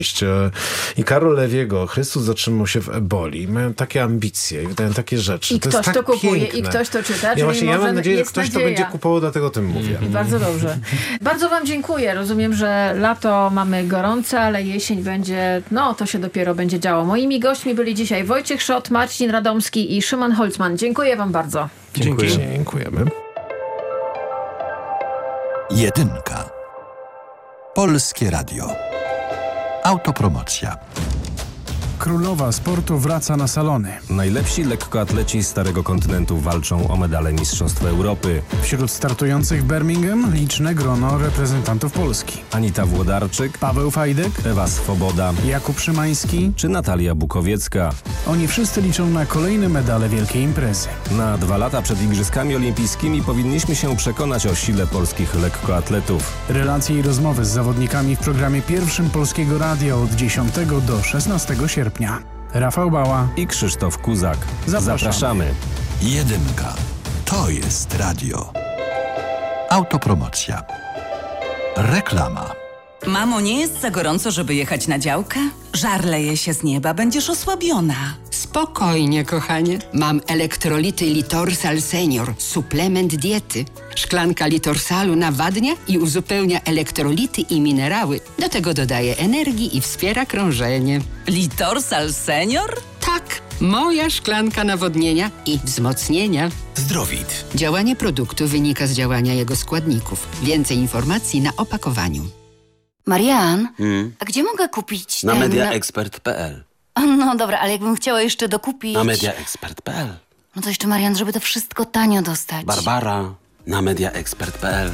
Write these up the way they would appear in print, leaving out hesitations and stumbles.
I Karol Lewiego, Chrystus zatrzymał się w eboli. Mają takie ambicje i wydają takie rzeczy. I to ktoś jest to tak kupuje, piękne. i ktoś to czyta. Ja mam nadzieję, że ktoś to będzie kupował, dlatego o tym mówię. Bardzo dobrze. Bardzo wam dziękuję. Rozumiem, że lato mamy gorące, ale jesień będzie, to się dopiero będzie działo. Moimi gośćmi byli dzisiaj Wojciech Szot, Marcin Radomski i Szymon Holzman. Dziękuję wam bardzo. Dziękujemy. Jedynka. Polskie Radio. Autopromocja. Królowa sportu wraca na salony. Najlepsi lekkoatleci Starego Kontynentu walczą o medale Mistrzostw Europy. Wśród startujących w Birmingham liczne grono reprezentantów Polski. Anita Włodarczyk, Paweł Fajdek, Ewa Swoboda Jakub Szymański czy Natalia Bukowiecka. Oni wszyscy liczą na kolejne medale wielkiej imprezy. Na 2 lata przed Igrzyskami Olimpijskimi powinniśmy się przekonać o sile polskich lekkoatletów. Relacje i rozmowy z zawodnikami w programie pierwszym Polskiego Radia od 10 do 16 sierpnia. Rafał Bała I Krzysztof Kuzak. Zapraszamy. Jedynka. To jest radio. Autopromocja. Reklama. Mamo, nie jest za gorąco, żeby jechać na działkę? Żar leje się z nieba, będziesz osłabiona. Spokojnie, kochanie. Mam elektrolity Litorsal Senior, suplement diety. Szklanka Litorsalu nawadnia i uzupełnia elektrolity i minerały. Do tego dodaje energii i wspiera krążenie. Litorsal Senior? Tak, moja szklanka nawodnienia i wzmocnienia. Zdrowit. Działanie produktu wynika z działania jego składników. Więcej informacji na opakowaniu. Marian, a gdzie mogę kupić Na mediaexpert.pl. No dobra, ale jakbym chciała jeszcze dokupić... Na mediaexpert.pl. No to jeszcze, Marian, żeby to wszystko tanio dostać. Barbara, na mediaexpert.pl.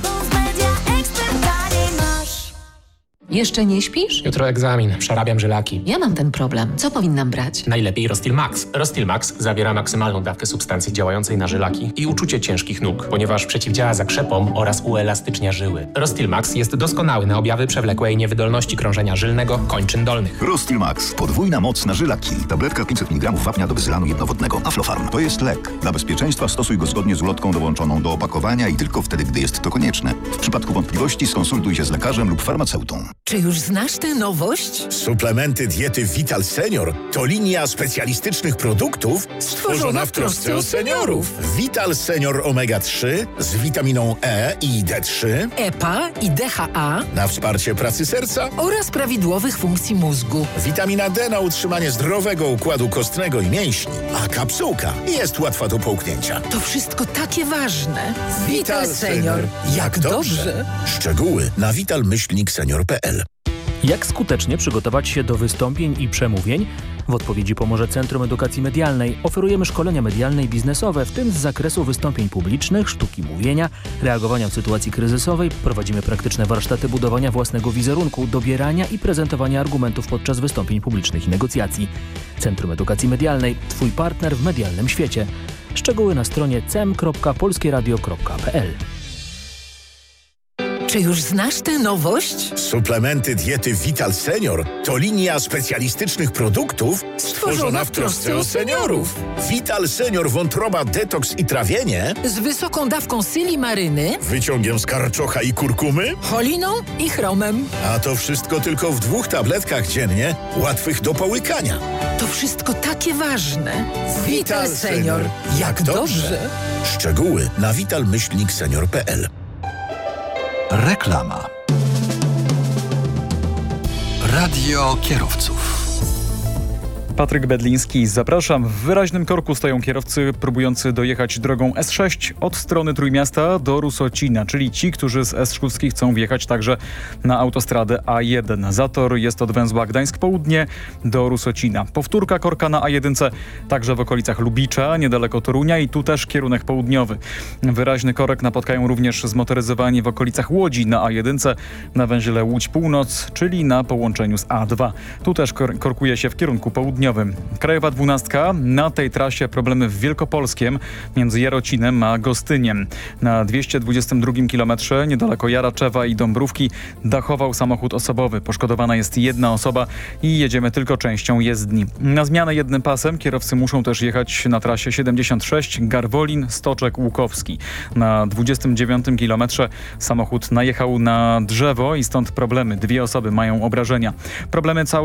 Jeszcze nie śpisz? Jutro egzamin, przerabiam żylaki. Ja mam ten problem. Co powinnam brać? Najlepiej Rostil Max. Rostil Max zawiera maksymalną dawkę substancji działającej na żylaki i uczucie ciężkich nóg, ponieważ przeciwdziała zakrzepom oraz uelastycznia żyły. Rostil Max jest doskonały na objawy przewlekłej niewydolności krążenia żylnego kończyn dolnych. Rostil Max. Podwójna moc na żylaki. Tabletka 500 mg wapnia do wyzylanu jednowodnego. Aflofarm. To jest lek. Dla bezpieczeństwa stosuj go zgodnie z ulotką dołączoną do opakowania i tylko wtedy, gdy jest to konieczne. W przypadku wątpliwości skonsultuj się z lekarzem lub farmaceutą. Czy już znasz tę nowość? Suplementy diety Vital Senior to linia specjalistycznych produktów stworzona w trosce o seniorów. Vital Senior Omega 3 z witaminą E i D3, EPA i DHA na wsparcie pracy serca oraz prawidłowych funkcji mózgu. Witamina D na utrzymanie zdrowego układu kostnego i mięśni, a kapsułka jest łatwa do połknięcia. To wszystko takie ważne. Vital Senior. Jak dobrze. Szczegóły na vital-senior.pl. Jak skutecznie przygotować się do wystąpień i przemówień? W odpowiedzi pomoże Centrum Edukacji Medialnej. Oferujemy szkolenia medialne i biznesowe, w tym z zakresu wystąpień publicznych, sztuki mówienia, reagowania w sytuacji kryzysowej. Prowadzimy praktyczne warsztaty budowania własnego wizerunku, dobierania i prezentowania argumentów podczas wystąpień publicznych i negocjacji. Centrum Edukacji Medialnej. Twój partner w medialnym świecie. Szczegóły na stronie cem.polskieradio.pl. Czy już znasz tę nowość? Suplementy diety Vital Senior to linia specjalistycznych produktów stworzona w trosce o seniorów. Vital Senior wątroba detoks i trawienie z wysoką dawką silimaryny, wyciągiem z karczocha i kurkumy, choliną i chromem. A to wszystko tylko w 2 tabletkach dziennie, łatwych do połykania. To wszystko takie ważne. Vital Senior. Jak dobrze. Szczegóły na vital-senior.pl. Reklama. Radio kierowców. Patryk Bedliński, zapraszam. W wyraźnym korku stoją kierowcy próbujący dojechać drogą S6 od strony Trójmiasta do Rusocina, czyli ci, którzy z S6 chcą wjechać także na autostradę A1. Zator jest od węzła Gdańsk Południe do Rusocina. Powtórka korka na A1 także w okolicach Lubicza, niedaleko Torunia i tu też kierunek południowy. Wyraźny korek napotkają również zmotoryzowani w okolicach Łodzi na A1, na węźle Łódź Północ, czyli na połączeniu z A2. Tu też korkuje się w kierunku południowym. Krajowa 12. Na tej trasie problemy w Wielkopolskiem między Jarocinem a Gostyniem. Na 222 kilometrze niedaleko Jaraczewa i Dąbrówki dachował samochód osobowy. Poszkodowana jest jedna osoba i jedziemy tylko częścią jezdni. Na zmianę jednym pasem kierowcy muszą też jechać na trasie 76 Garwolin, Stoczek, Łukowski. Na 29 kilometrze samochód najechał na drzewo i stąd problemy. 2 osoby mają obrażenia. Problemy cały